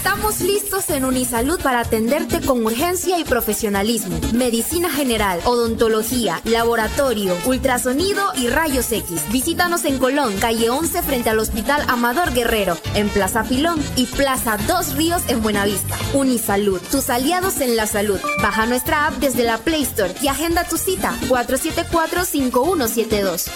Estamos listos en Unisalud para atenderte con urgencia y profesionalismo. Medicina general, odontología, laboratorio, ultrasonido y rayos X. Visítanos en Colón, calle 11 frente al Hospital Amador Guerrero, en Plaza Pilón y Plaza Dos Ríos en Buenavista. Unisalud, tus aliados en la salud. Baja nuestra app desde la Play Store y agenda tu cita 474-5172.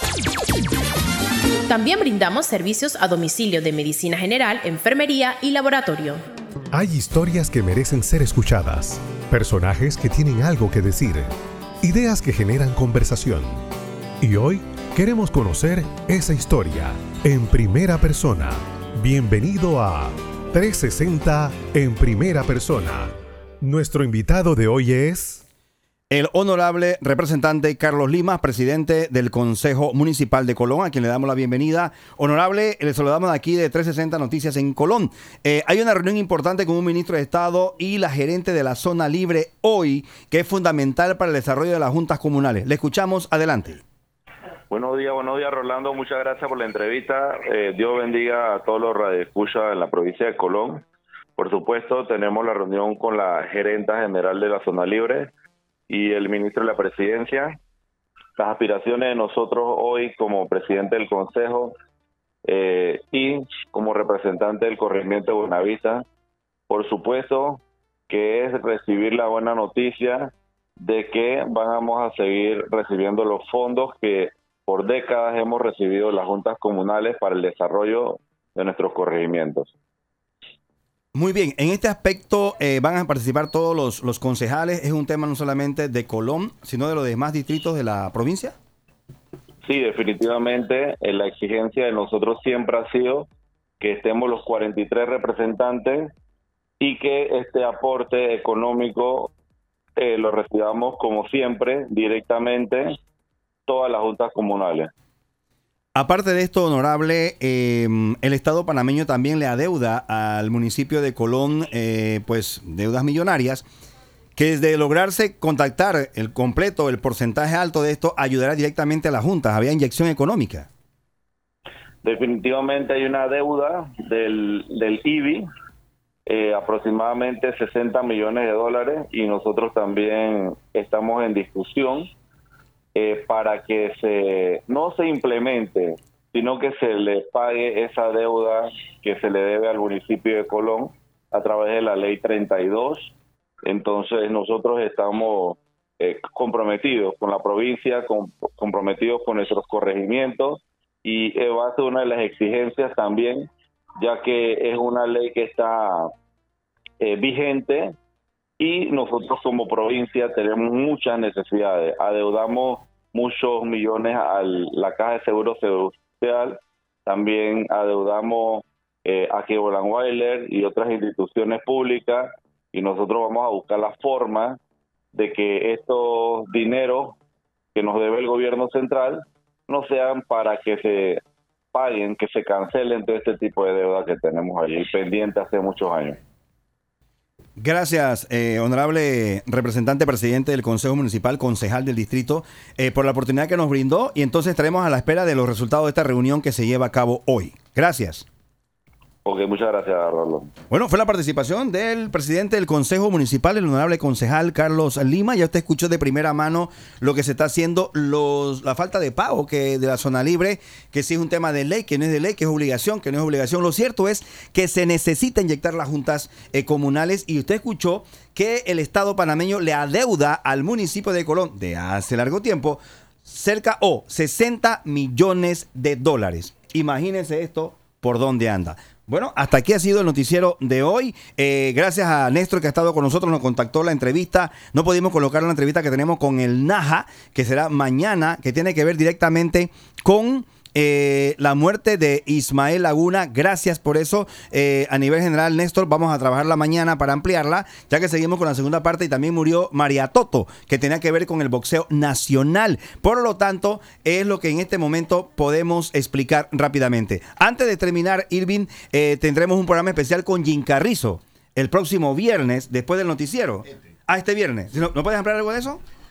También brindamos servicios a domicilio de medicina general, enfermería y laboratorio. Hay historias que merecen ser escuchadas, personajes que tienen algo que decir, ideas que generan conversación. Y hoy queremos conocer esa historia en primera persona. Bienvenido a 360 en primera persona. Nuestro invitado de hoy es el honorable representante Carlos Lima, presidente del Consejo Municipal de Colón, a quien le damos la bienvenida. Honorable, le saludamos aquí de 360 Noticias en Colón. Hay una reunión importante con un ministro de Estado y la gerente de la zona libre hoy, que es fundamental para el desarrollo de las juntas comunales. Le escuchamos, adelante. Buenos días, Rolando. Muchas gracias por la entrevista. Dios bendiga a todos los radioescuchas en la provincia de Colón. Por supuesto, tenemos la reunión con la gerenta general de la zona libre y el ministro de la Presidencia. Las aspiraciones de nosotros hoy como presidente del Consejo y como representante del corregimiento de Buenavista, por supuesto que es recibir la buena noticia de que vamos a seguir recibiendo los fondos que por décadas hemos recibido las juntas comunales para el desarrollo de nuestros corregimientos. Muy bien, en este aspecto van a participar todos los concejales. ¿Es un tema no solamente de Colón, sino de los demás distritos de la provincia? Sí, definitivamente. La exigencia de nosotros siempre ha sido que estemos los 43 representantes y que este aporte económico lo recibamos como siempre, directamente, todas las juntas comunales. Aparte de esto, honorable, el Estado panameño también le adeuda al municipio de Colón, pues, deudas millonarias, que desde lograrse contactar el completo, el porcentaje alto de esto, ayudará directamente a las juntas. ¿Había inyección económica? Definitivamente hay una deuda del IBI, aproximadamente 60 millones de dólares, y nosotros también estamos en discusión para que no se implemente, sino que se le pague esa deuda que se le debe al municipio de Colón a través de la ley 32. Entonces nosotros estamos comprometidos con la provincia, comprometidos con nuestros corregimientos, y va a ser una de las exigencias también, ya que es una ley que está vigente y nosotros como provincia tenemos muchas necesidades. Adeudamos muchos millones a la Caja de Seguro Social, también adeudamos a Kebolanweiler y otras instituciones públicas, y nosotros vamos a buscar la forma de que estos dineros que nos debe el gobierno central no sean para que se paguen, que se cancelen todo este tipo de deuda que tenemos allí pendiente hace muchos años. Gracias, honorable representante presidente del Consejo Municipal, concejal del distrito, por la oportunidad que nos brindó, y entonces estaremos a la espera de los resultados de esta reunión que se lleva a cabo hoy. Gracias. Ok, muchas gracias, Rolando. Bueno, fue la participación del presidente del Consejo Municipal, el honorable concejal Carlos Lima. Ya usted escuchó de primera mano lo que se está haciendo, la falta de pago de la zona libre, que sí es un tema de ley, que no es de ley, que es obligación, que no es obligación. Lo cierto es que se necesita inyectar las juntas comunales, y usted escuchó que el Estado panameño le adeuda al municipio de Colón de hace largo tiempo cerca 60 millones de dólares. Imagínense esto por dónde anda. Bueno, hasta aquí ha sido el noticiero de hoy. Gracias a Néstor, que ha estado con nosotros, nos contactó la entrevista. No pudimos colocar la entrevista que tenemos con el Naja, que será mañana, que tiene que ver directamente con la muerte de Ismael Laguna. Gracias por eso. A nivel general, Néstor, vamos a trabajar la mañana para ampliarla, ya que seguimos con la segunda parte. Y también murió María Toto, que tenía que ver con el boxeo nacional. Por lo tanto, es lo que en este momento podemos explicar rápidamente. Antes de terminar, Irving, tendremos un programa especial con Jim Carrizo el próximo viernes, después del noticiero. Este viernes. ¿No puedes ampliar algo de eso?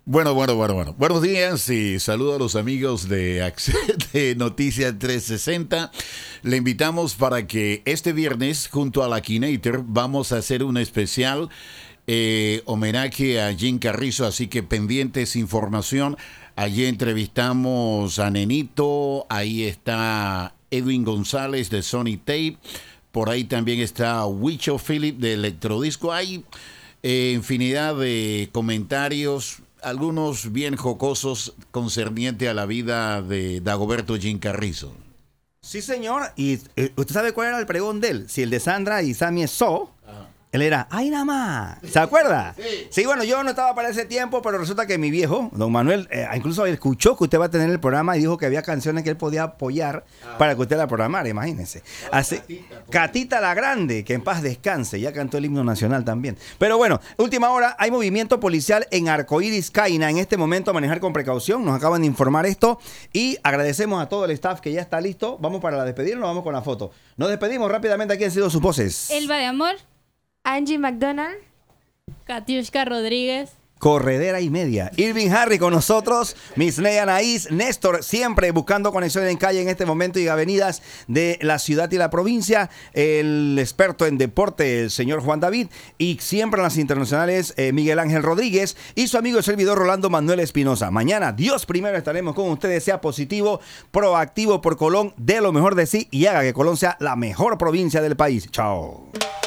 Bueno. Buenos días y saludo a los amigos de Noticias 360. Le invitamos para que este viernes, junto a la Kinator, vamos a hacer un especial homenaje a Jim Carrizo, así que pendientes información. Allí entrevistamos a Nenito, ahí está Edwin González de Sony Tape, por ahí también está Wicho Philip de Electrodisco. Hay infinidad de comentarios, algunos bien jocosos concerniente a la vida de Dagoberto Jim Carrizo. Sí, señor. ¿Y usted sabe cuál era el pregón de él? Si el de Sandra y Sammy es So. Él era, ¡ay, nada más! ¿Se acuerda? Sí, bueno, yo no estaba para ese tiempo, pero resulta que mi viejo, don Manuel, incluso escuchó que usted va a tener el programa y dijo que había canciones que él podía apoyar para que usted la programara, imagínense. Así, Catita la Grande, que en paz descanse, ya cantó el himno nacional también. Pero bueno, última hora, hay movimiento policial en Arcoíris, Caina, en este momento a manejar con precaución, nos acaban de informar esto y agradecemos a todo el staff que ya está listo. Vamos para despedirnos, vamos con la foto. Nos despedimos rápidamente, aquí han sido sus voces. Elba de Amor, Angie McDonald, Katiushka Rodríguez, Corredera y media. Irving Harry con nosotros, Miss Ney Anaís, Néstor, siempre buscando conexiones en calle en este momento y avenidas de la ciudad y la provincia, el experto en deporte, el señor Juan David, y siempre en las internacionales, Miguel Ángel Rodríguez y su amigo y servidor Rolando Manuel Espinosa. Mañana, Dios primero, estaremos con ustedes. Sea positivo, proactivo por Colón, dé lo mejor de sí y haga que Colón sea la mejor provincia del país. Chao.